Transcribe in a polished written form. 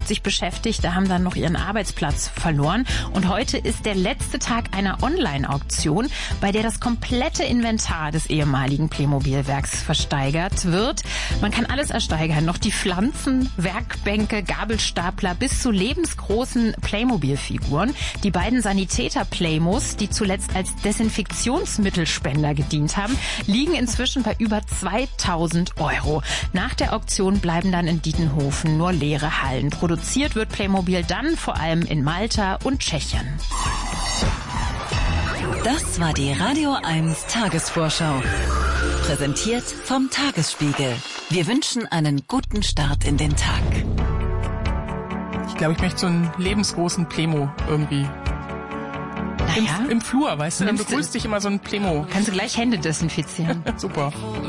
150 Beschäftigte haben dann noch ihren Arbeitsplatz verloren. Und heute ist der letzte Tag einer Online-Auktion, bei der das komplette Inventar des ehemaligen Playmobil-Werks versteigert wird. Man kann alles ersteigern, noch die Pflanzen, Werkbänke, Gabelstapler bis zu lebensgroßen Playmobil-Figuren. Die beiden Sanitäter-Playmos, die zuletzt als Desinfektionsmittelspender gedient haben, liegen inzwischen bei über 2.000 €. Nach der Auktion bleiben dann in Dietenhofen nur leere Hallen. Produziert wird Playmobil dann vor allem in Malta und Tschechien. Das war die Radio 1 Tagesvorschau. Präsentiert vom Tagesspiegel. Wir wünschen einen guten Start in den Tag. Ich glaube, ich möchte so einen lebensgroßen Playmo irgendwie. Im Flur, weißt du, dann begrüßt dich immer so ein Playmo. Kannst du gleich Hände desinfizieren. Super.